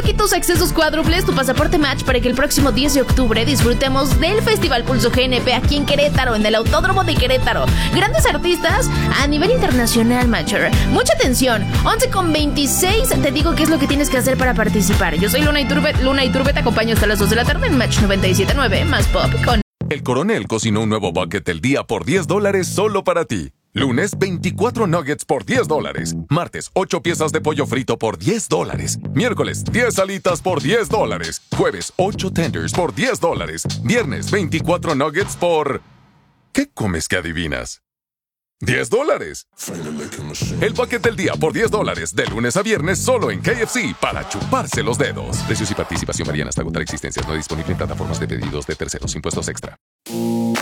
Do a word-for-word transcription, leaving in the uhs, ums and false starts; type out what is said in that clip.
aquí tus accesos cuádruples, tu pasaporte Match para que el próximo diez de octubre disfrutemos del Festival Pulso G N P aquí en Querétaro, en el Autódromo de Querétaro. Grandes artistas a nivel internacional, Matcher. Mucha atención, once con veintiséis, te digo qué es lo que tienes que hacer para participar. Yo soy Luna Iturbe, Luna Iturbe, te acompaño hasta las dos de la tarde en Match noventa y siete punto nueve, más pop con... El Coronel cocinó un nuevo bucket del día por diez dólares solo para ti. Lunes, veinticuatro nuggets por diez dólares. Martes, ocho piezas de pollo frito por diez dólares. Miércoles, diez alitas por diez dólares. Jueves, ocho tenders por diez dólares. Viernes, veinticuatro nuggets por... ¿Qué comes que adivinas? diez dólares. El bucket del día por diez dólares. De lunes a viernes solo en K F C para chuparse los dedos. Precios y participación varían hasta agotar existencias. No disponible en plataformas de pedidos de terceros. Impuestos extra.